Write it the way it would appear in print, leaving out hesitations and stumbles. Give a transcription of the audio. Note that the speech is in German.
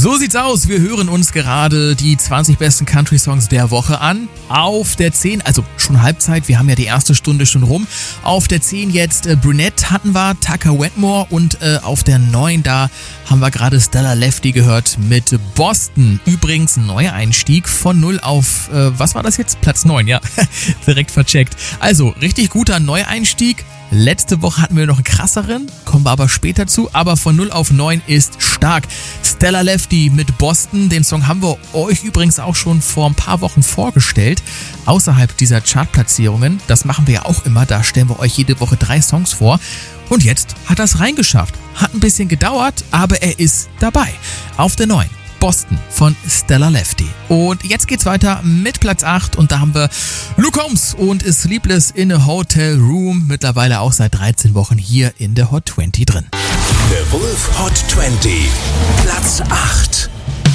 So sieht's aus. Wir hören uns gerade die 20 besten Country-Songs der Woche an. Auf der 10, also schon Halbzeit, wir haben ja die erste Stunde schon rum. Auf der 10 jetzt Brunette hatten wir, Tucker Wetmore und auf der 9 da haben wir gerade Stella Lefty gehört mit Boston. Übrigens ein neuer Einstieg von 0 auf, was war das jetzt? Platz 9, ja. Direkt vercheckt. Also richtig guter Neueinstieg. Letzte Woche hatten wir noch einen krasseren, kommen wir aber später zu, aber von 0 auf 9 ist stark. Stella Lefty mit Boston, den Song haben wir euch übrigens auch schon vor ein paar Wochen vorgestellt, außerhalb dieser Chartplatzierungen. Das machen wir ja auch immer, da stellen wir euch jede Woche 3 Songs vor. Und jetzt hat er es reingeschafft. Hat ein bisschen gedauert, aber er ist dabei. Auf der 9. Boston von Stella Lefty. Und jetzt geht's weiter mit Platz 8 und da haben wir Luke Combs und Sleepless in a Hotel Room. Mittlerweile auch seit 13 Wochen hier in der Hot 20 drin. The Wolf Hot 20, Platz 8.